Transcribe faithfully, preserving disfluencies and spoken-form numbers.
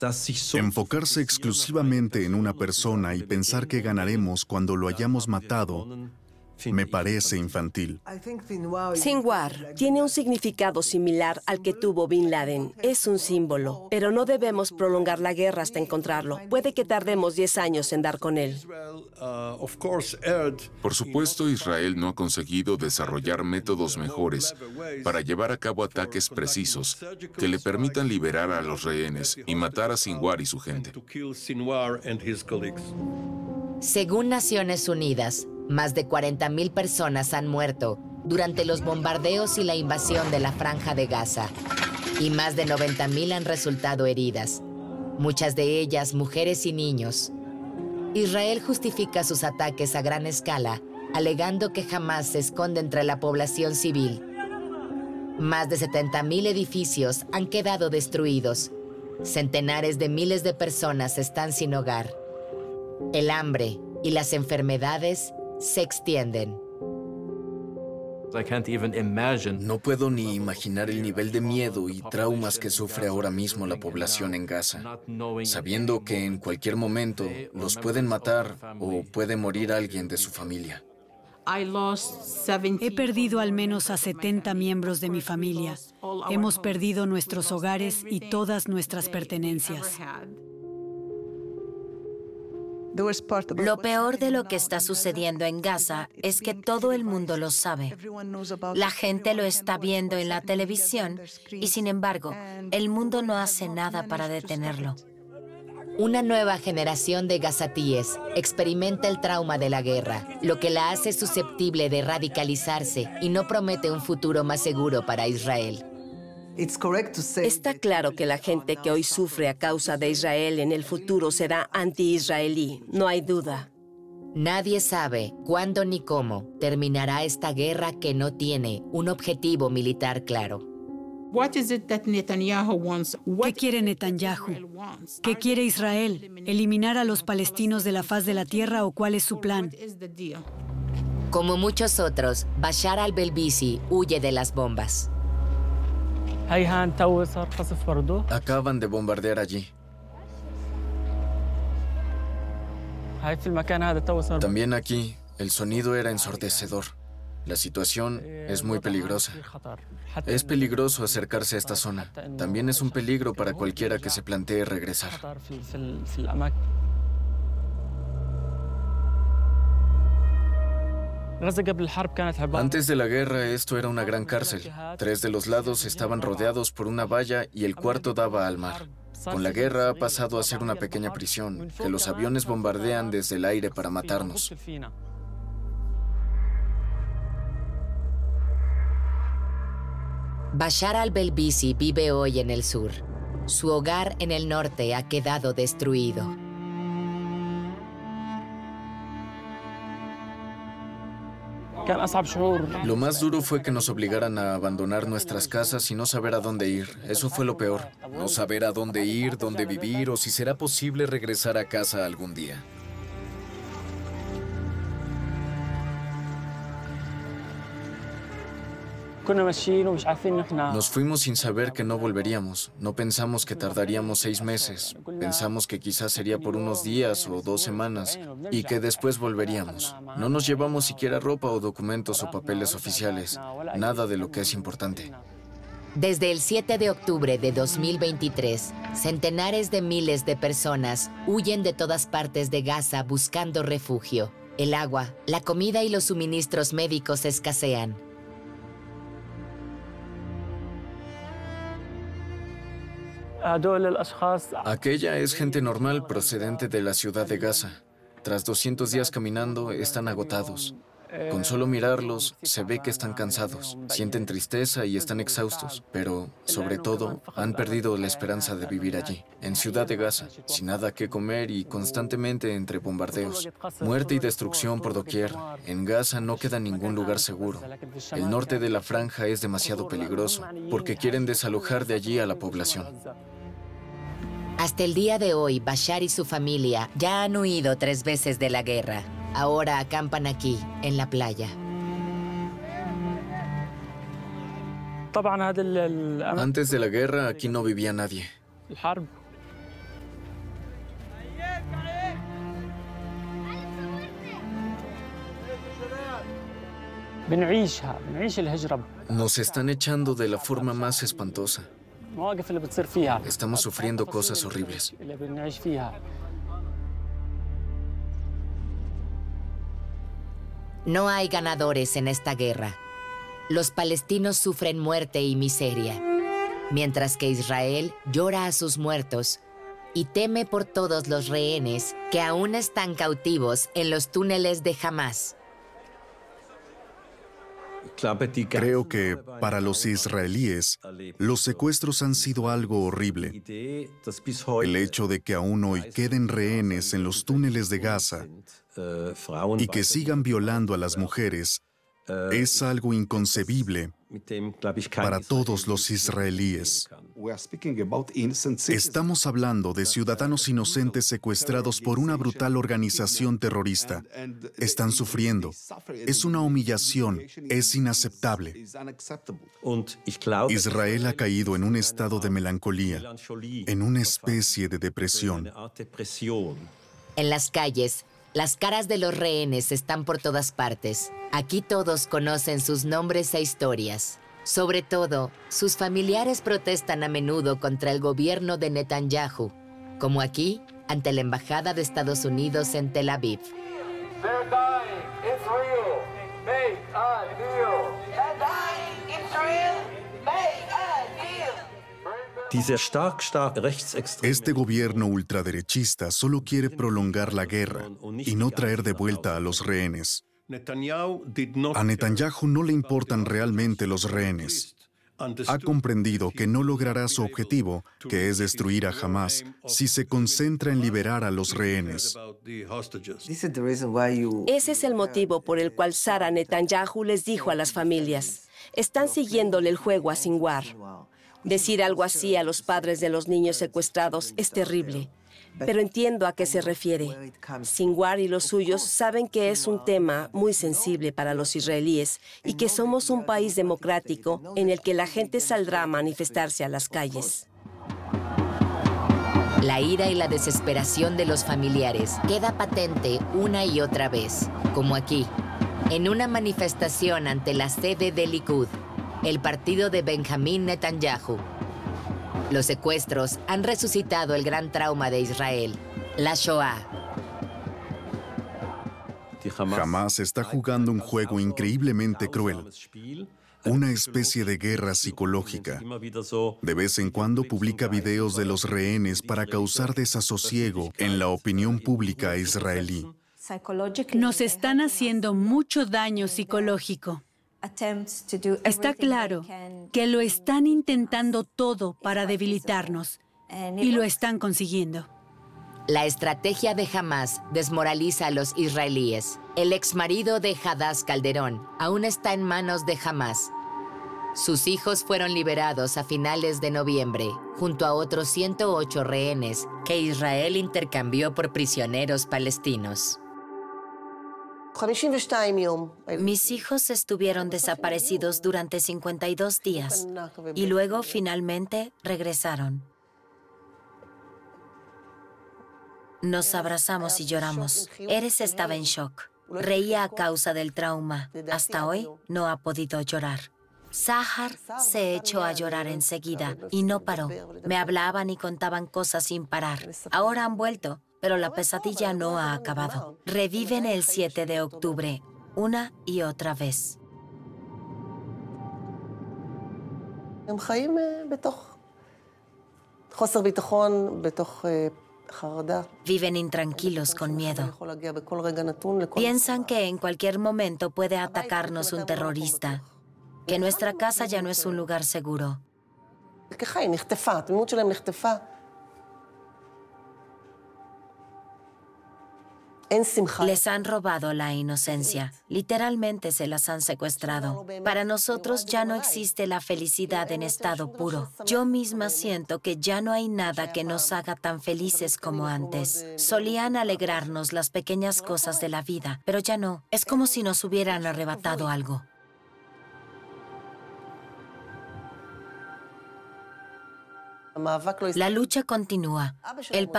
Enfocarse exclusivamente en una persona y pensar que ganaremos cuando lo hayamos matado me parece infantil. Sinwar tiene un significado similar al que tuvo Bin Laden. Es un símbolo, pero no debemos prolongar la guerra hasta encontrarlo. Puede que tardemos diez años en dar con él. Por supuesto, Israel no ha conseguido desarrollar métodos mejores para llevar a cabo ataques precisos que le permitan liberar a los rehenes y matar a Sinwar y su gente. Según Naciones Unidas, más de cuarenta mil personas han muerto durante los bombardeos y la invasión de la Franja de Gaza, y más de noventa mil han resultado heridas, muchas de ellas mujeres y niños. Israel justifica sus ataques a gran escala, alegando que Hamás se esconde entre la población civil. Más de setenta mil edificios han quedado destruidos. Centenares de miles de personas están sin hogar. El hambre y las enfermedades se extienden. No puedo ni imaginar el nivel de miedo y traumas que sufre ahora mismo la población en Gaza, sabiendo que en cualquier momento los pueden matar o puede morir alguien de su familia. He perdido al menos a setenta miembros de mi familia. Hemos perdido nuestros hogares y todas nuestras pertenencias. Lo peor de lo que está sucediendo en Gaza es que todo el mundo lo sabe. La gente lo está viendo en la televisión y, sin embargo, el mundo no hace nada para detenerlo. Una nueva generación de gazatíes experimenta el trauma de la guerra, lo que la hace susceptible de radicalizarse y no promete un futuro más seguro para Israel. Está claro que la gente que hoy sufre a causa de Israel en el futuro será anti-israelí, no hay duda. Nadie sabe cuándo ni cómo terminará esta guerra que no tiene un objetivo militar claro. ¿Qué quiere Netanyahu? ¿Qué quiere Israel? ¿Eliminar a los palestinos de la faz de la tierra o cuál es su plan? Como muchos otros, Bashar al-Belbisi huye de las bombas. Acaban de bombardear allí. También aquí, el sonido era ensordecedor. La situación es muy peligrosa. Es peligroso acercarse a esta zona. También es un peligro para cualquiera que se plantee regresar. Antes de la guerra, esto era una gran cárcel. Tres de los lados estaban rodeados por una valla y el cuarto daba al mar. Con la guerra ha pasado a ser una pequeña prisión, que los aviones bombardean desde el aire para matarnos. Bashar al-Belbisi vive hoy en el sur. Su hogar en el norte ha quedado destruido. Lo más duro fue que nos obligaran a abandonar nuestras casas y no saber a dónde ir. Eso fue lo peor. No saber a dónde ir, dónde vivir o si será posible regresar a casa algún día. Nos fuimos sin saber que no volveríamos. No pensamos que tardaríamos seis meses. Pensamos que quizás sería por unos días o dos semanas y que después volveríamos. No nos llevamos siquiera ropa o documentos o papeles oficiales. Nada de lo que es importante. Desde el siete de octubre de dos mil veintitrés, centenares de miles de personas huyen de todas partes de Gaza buscando refugio. El agua, la comida y los suministros médicos escasean. Aquella es gente normal procedente de la ciudad de Gaza. Tras doscientos días caminando, están agotados. Con solo mirarlos, se ve que están cansados, sienten tristeza y están exhaustos, pero, sobre todo, han perdido la esperanza de vivir allí, en Ciudad de Gaza, sin nada que comer y constantemente entre bombardeos. Muerte y destrucción por doquier. En Gaza no queda ningún lugar seguro. El norte de la franja es demasiado peligroso, porque quieren desalojar de allí a la población. Hasta el día de hoy, Bashar y su familia ya han huido tres veces de la guerra. Ahora acampan aquí, en la playa. Antes de la guerra, aquí no vivía nadie. Nos están echando de la forma más espantosa. Estamos sufriendo cosas horribles. No hay ganadores en esta guerra. Los palestinos sufren muerte y miseria, mientras que Israel llora a sus muertos y teme por todos los rehenes que aún están cautivos en los túneles de Hamás. Creo que para los israelíes, los secuestros han sido algo horrible. El hecho de que aún hoy queden rehenes en los túneles de Gaza y que sigan violando a las mujeres es algo inconcebible para todos los israelíes. Estamos hablando de ciudadanos inocentes secuestrados por una brutal organización terrorista. Están sufriendo. Es una humillación. Es inaceptable. Israel ha caído en un estado de melancolía, en una especie de depresión. En las calles, las caras de los rehenes están por todas partes. Aquí todos conocen sus nombres e historias. Sobre todo, sus familiares protestan a menudo contra el gobierno de Netanyahu, como aquí, ante la Embajada de Estados Unidos en Tel Aviv. Este gobierno ultraderechista solo quiere prolongar la guerra y no traer de vuelta a los rehenes. A Netanyahu no le importan realmente los rehenes. Ha comprendido que no logrará su objetivo, que es destruir a Hamás, si se concentra en liberar a los rehenes. Ese es el motivo por el cual Sara Netanyahu les dijo a las familias: están siguiéndole el juego a Sinwar. Decir algo así a los padres de los niños secuestrados es terrible, pero entiendo a qué se refiere. Sinwar y los suyos saben que es un tema muy sensible para los israelíes y que somos un país democrático en el que la gente saldrá a manifestarse a las calles. La ira y la desesperación de los familiares queda patente una y otra vez, como aquí, en una manifestación ante la sede del Likud, el partido de Benjamín Netanyahu. Los secuestros han resucitado el gran trauma de Israel, la Shoah. Hamás está jugando un juego increíblemente cruel, una especie de guerra psicológica. De vez en cuando publica videos de los rehenes para causar desasosiego en la opinión pública israelí. Nos están haciendo mucho daño psicológico. Está claro que lo están intentando todo para debilitarnos y lo están consiguiendo. La estrategia de Hamás desmoraliza a los israelíes. El exmarido de Hadass Calderón aún está en manos de Hamás. Sus hijos fueron liberados a finales de noviembre, junto a otros ciento ocho rehenes que Israel intercambió por prisioneros palestinos. Mis hijos estuvieron desaparecidos durante cincuenta y dos días y luego finalmente regresaron. Nos abrazamos y lloramos. Erez estaba en shock. Reía a causa del trauma. Hasta hoy no ha podido llorar. Sahar se echó a llorar enseguida y no paró. Me hablaban y contaban cosas sin parar. Ahora han vuelto, pero la pesadilla no ha acabado. Reviven el siete de octubre, una y otra vez. Viven intranquilos con miedo. Piensan que en cualquier momento puede atacarnos un terrorista, que nuestra casa ya no es un lugar seguro. Les han robado la inocencia. Literalmente se las han secuestrado. Para nosotros ya no existe la felicidad en estado puro. Yo misma siento que ya no hay nada que nos haga tan felices como antes. Solían alegrarnos las pequeñas cosas de la vida, pero ya no. Es como si nos hubieran arrebatado algo. La lucha continúa. El